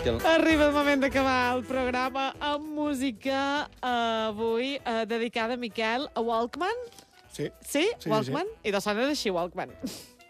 Arriba el moment d'acabar el programa amb música avui dedicada, Miquel, a Walkman. Sí. Sí? Walkman? I de sona d'així, Walkman.